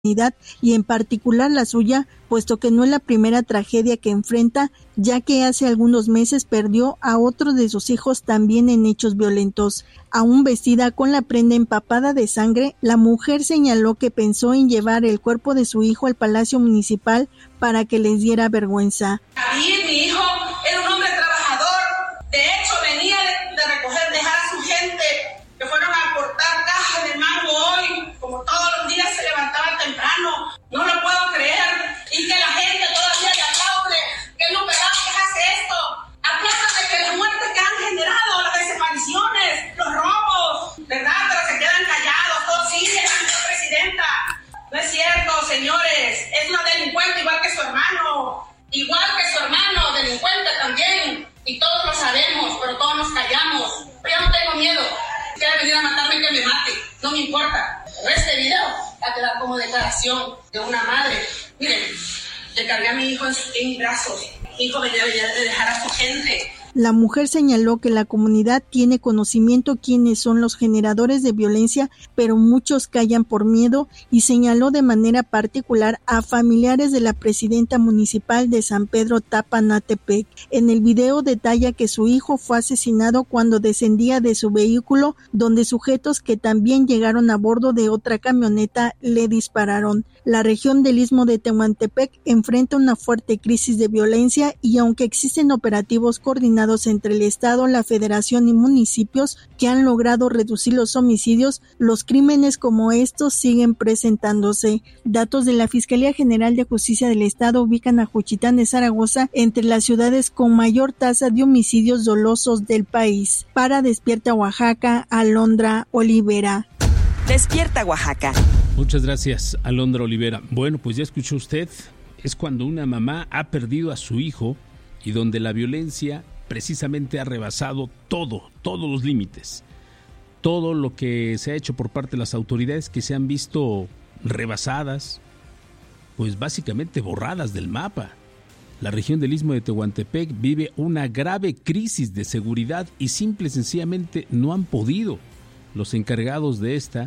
y en particular la suya, puesto que no es la primera tragedia que enfrenta, ya que hace algunos meses perdió a otro de sus hijos también en hechos violentos. Aún vestida con la prenda empapada de sangre, la mujer señaló que pensó en llevar el cuerpo de su hijo al Palacio Municipal para que les diera vergüenza. David, mi hijo, era un hombre trabajador. De hecho, venía de recoger, dejar a su gente que fueron a aportar cajas de mango hoy, como todos los días se levantaba temprano. No lo puedo creer. Y que la gente todavía le aplaude. Que no verdad que hace esto. Apláudate de que las muertes que han generado, las desapariciones, los robos, ¿verdad? Pero se quedan callados. Todos siguen, señora presidenta. No es cierto, señores. Es una delincuente igual que su hermano. Igual que su hermano, delincuente también. Y todos lo sabemos, pero todos nos callamos. Yo no tengo miedo. Si quiere venir a matarme, que me mate. No me importa. Pero este video va a quedar como declaración de una madre. Miren, le cargué a mi hijo en mis brazos. Mi hijo venía de dejar a su gente. La mujer señaló que la comunidad tiene conocimiento quiénes son los generadores de violencia, pero muchos callan por miedo, y señaló de manera particular a familiares de la presidenta municipal de San Pedro Tapanatepec. En el video detalla que su hijo fue asesinado cuando descendía de su vehículo, donde sujetos que también llegaron a bordo de otra camioneta le dispararon. La región del Istmo de Tehuantepec enfrenta una fuerte crisis de violencia, y aunque existen operativos coordinados entre el Estado, la Federación y municipios que han logrado reducir los homicidios, los crímenes como estos siguen presentándose. Datos de la Fiscalía General de Justicia del Estado ubican a Juchitán de Zaragoza entre las ciudades con mayor tasa de homicidios dolosos del país. Para Despierta Oaxaca, Alondra Olivera. Despierta Oaxaca. Muchas gracias, Alondra Olivera. Bueno, pues ya escuchó usted, es cuando una mamá ha perdido a su hijo y donde la violencia precisamente ha rebasado todos los límites. Todo lo que se ha hecho por parte de las autoridades que se han visto rebasadas, pues básicamente borradas del mapa. La región del Istmo de Tehuantepec vive una grave crisis de seguridad y simple y sencillamente no han podido. Los encargados de esta,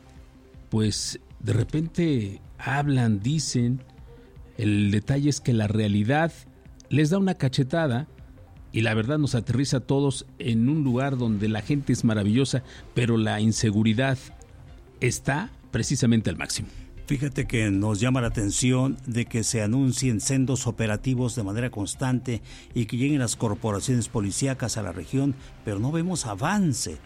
pues de repente hablan, dicen. El detalle es que la realidad les da una cachetada y la verdad nos aterriza a todos en un lugar donde la gente es maravillosa, pero la inseguridad está precisamente al máximo. Fíjate que nos llama la atención de que se anuncien sendos operativos de manera constante y que lleguen las corporaciones policíacas a la región, pero no vemos avance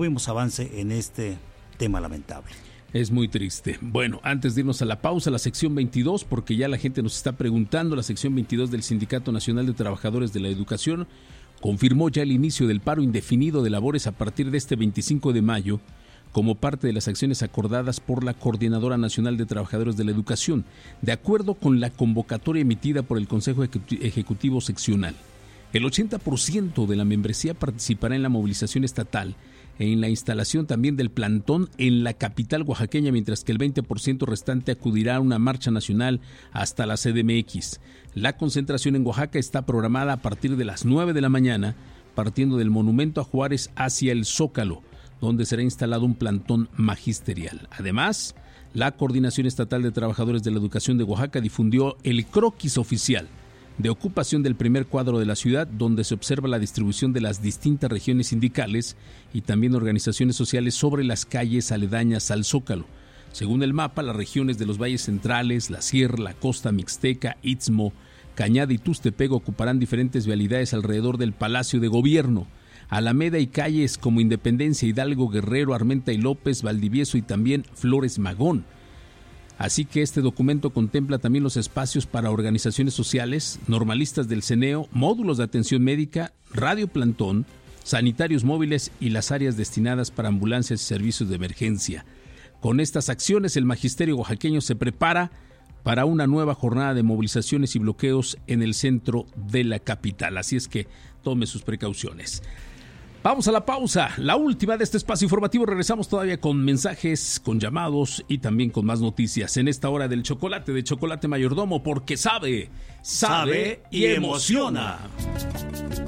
en este tema lamentable. Es muy triste. Bueno, antes de irnos a la pausa, la sección 22, porque ya la gente nos está preguntando, la sección 22 del Sindicato Nacional de Trabajadores de la Educación confirmó ya el inicio del paro indefinido de labores a partir de este 25 de mayo, como parte de las acciones acordadas por la Coordinadora Nacional de Trabajadores de la Educación, de acuerdo con la convocatoria emitida por el Consejo Ejecutivo Seccional. El 80% de la membresía participará en la movilización estatal e en la instalación también del plantón en la capital oaxaqueña, mientras que el 20% restante acudirá a una marcha nacional hasta la CDMX. La concentración en Oaxaca está programada a partir de las 9 de la mañana, partiendo del Monumento a Juárez hacia el Zócalo, donde será instalado un plantón magisterial. Además, la Coordinación Estatal de Trabajadores de la Educación de Oaxaca difundió el croquis oficial de ocupación del primer cuadro de la ciudad, donde se observa la distribución de las distintas regiones sindicales y también organizaciones sociales sobre las calles aledañas al Zócalo. Según el mapa, las regiones de los valles centrales, la Sierra, la Costa Mixteca, Istmo, Cañada y Tustepec ocuparán diferentes vialidades alrededor del Palacio de Gobierno. Alameda y calles como Independencia, Hidalgo, Guerrero, Armenta y López, Valdivieso y también Flores Magón. Así que este documento contempla también los espacios para organizaciones sociales, normalistas del CENEO, módulos de atención médica, radio plantón, sanitarios móviles y las áreas destinadas para ambulancias y servicios de emergencia. Con estas acciones, el magisterio oaxaqueño se prepara para una nueva jornada de movilizaciones y bloqueos en el centro de la capital. Así es que tome sus precauciones. Vamos a la pausa, la última de este espacio informativo. Regresamos todavía con mensajes, con llamados y también con más noticias en esta hora del chocolate de Chocolate Mayordomo, porque sabe y emociona.